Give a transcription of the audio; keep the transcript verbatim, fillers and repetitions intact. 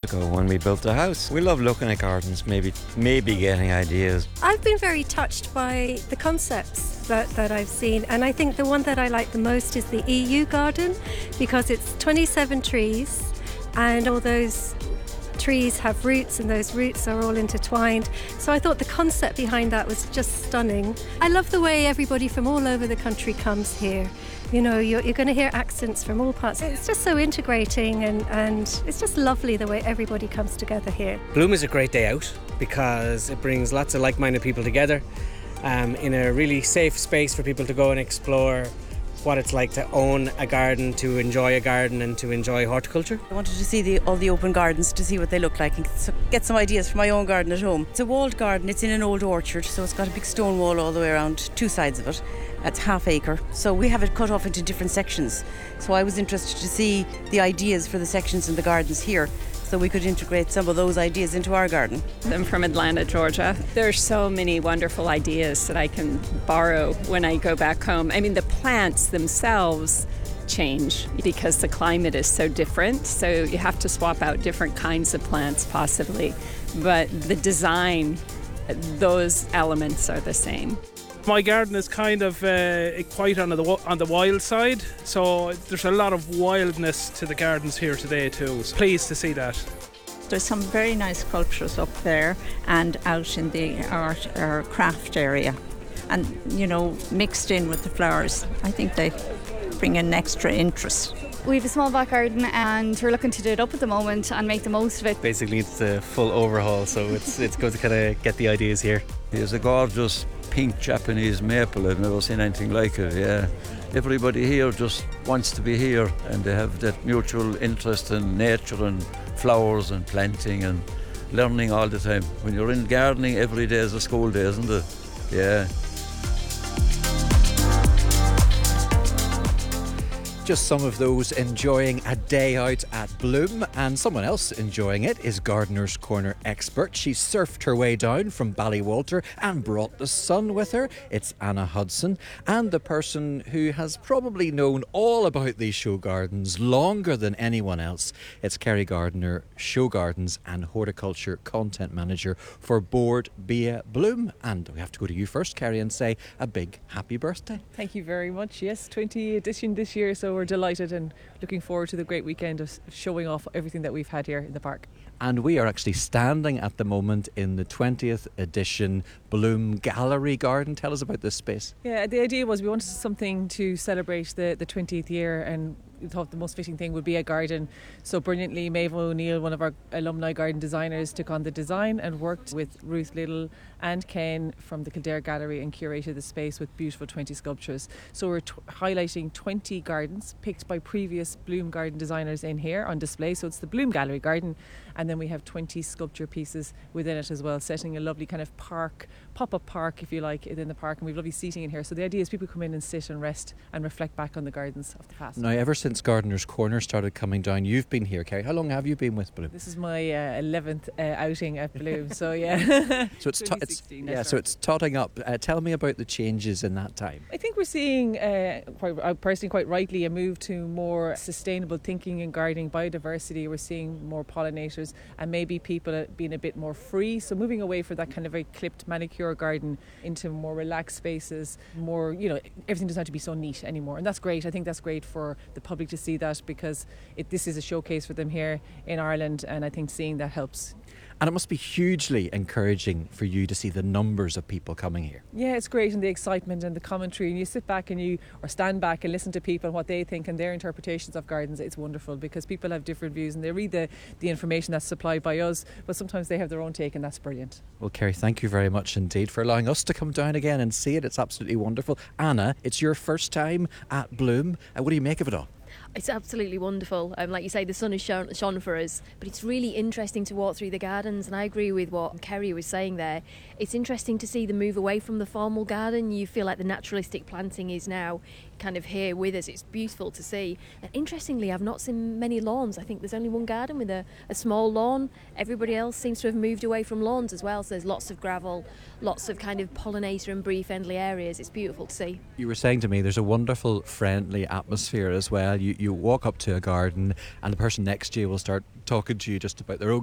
ago when we built the house. We love looking at gardens, maybe maybe getting ideas. I've been very touched by the concepts that, that I've seen, and I think the one that I like the most is the E U garden, because it's twenty-seven trees and all those trees have roots and those roots are all intertwined. So I thought the concept behind that was just stunning. I love the way everybody from all over the country comes here. You know, you're, you're going to hear accents from all parts. It's just so integrating, and, and it's just lovely the way everybody comes together here. Bloom is a great day out because it brings lots of like-minded people together um, in a really safe space for people to go and explore what it's like to own a garden, to enjoy a garden and to enjoy horticulture. I wanted to see the, all the open gardens to see what they look like and get some ideas for my own garden at home. It's a walled garden, it's in an old orchard, so it's got a big stone wall all the way around, two sides of it. It's half acre, so we have it cut off into different sections. So I was interested to see the ideas for the sections in the gardens here, so we could integrate some of those ideas into our garden. I'm from Atlanta, Georgia. There's so many wonderful ideas that I can borrow when I go back home. I mean, the plants themselves change because the climate is so different, so you have to swap out different kinds of plants possibly. But the design, those elements are the same. My garden is kind of uh, quite on the on the wild side, so there's a lot of wildness to the gardens here today too. So pleased to see that. There's some very nice sculptures up there and out in the art or craft area, and you know, mixed in with the flowers. I think they bring an extra interest. We have a small back garden and we're looking to do it up at the moment and make the most of it. Basically it's a full overhaul, so it's it's good to kind of get the ideas here. There's a gorgeous pink Japanese maple. I've never seen anything like it, yeah. Everybody here just wants to be here, and they have that mutual interest in nature and flowers and planting and learning all the time. When you're in gardening, every day is a school day, isn't it? Yeah. Just some of those enjoying a day out at Bloom, and someone else enjoying it is Gardener's Corner expert. She surfed her way down from Ballywalter and brought the sun with her. It's Anna Hudson, and the person who has probably known all about these show gardens longer than anyone else. It's Kerry Gardner, Show Gardens and Horticulture Content Manager for Bord Bia Bloom. And we have to go to you first, Kerry, and say a big happy birthday. Thank you very much. Yes, twentieth edition this year, so we're delighted and looking forward to the great weekend of showing off everything that we've had here in the park. And we are actually standing at the moment in the twentieth edition Bloom Gallery Garden. Tell us about this space. Yeah, the idea was we wanted something to celebrate the, the twentieth year, and we thought the most fitting thing would be a garden. So brilliantly, Maeve O'Neill, one of our alumni garden designers, took on the design and worked with Ruth Little and Ken from the Kildare Gallery and curated the space with beautiful twenty sculptures. So we're t- highlighting twenty gardens picked by previous Bloom garden designers in here on display. So it's the Bloom Gallery Garden, and then we have twenty sculpture pieces within it as well, setting a lovely kind of park, pop-up park if you like, within the park, and we've lovely seating in here. So the idea is people come in and sit and rest and reflect back on the gardens of the past. Now, ever since Since Gardener's Corner started coming down, you've been here, Kerry. How long have you been with Bloom? This is my uh, eleventh uh, outing at Bloom, so yeah. so it's, to- it's yeah, so it's totting up. Uh, tell me about the changes in that time. I think we're seeing, uh, quite, uh, personally, quite rightly, a move to more sustainable thinking in gardening, biodiversity. We're seeing more pollinators and maybe people being a bit more free. So moving away from that kind of very clipped manicure garden into more relaxed spaces, more, you know, everything doesn't have to be so neat anymore, and that's great. I think that's great for the public to see that, because it, this is a showcase for them here in Ireland, and I think seeing that helps. And it must be hugely encouraging for you to see the numbers of people coming here. Yeah, it's great, and the excitement and the commentary, and you sit back and you or stand back and listen to people and what they think and their interpretations of gardens. It's wonderful because people have different views and they read the, the information that's supplied by us, but sometimes they have their own take, and that's brilliant. Well, Kerry, thank you very much indeed for allowing us to come down again and see it. It's absolutely wonderful. Anna, it's your first time at Bloom. Uh, what do you make of it all? It's absolutely wonderful. Um, like you say, the sun has shone, shone for us, but it's really interesting to walk through the gardens, and I agree with what Kerry was saying there. It's interesting to see the move away from the formal garden. You feel like the naturalistic planting is now kind of here with us. It's beautiful to see. And interestingly, I've not seen many lawns. I think there's only one garden with a, a small lawn. Everybody else seems to have moved away from lawns as well, so there's lots of gravel, lots of kind of pollinator and bee-friendly areas. It's beautiful to see. You were saying to me there's a wonderful friendly atmosphere as well. You, you walk up to a garden and the person next to you will start talking to you just about their own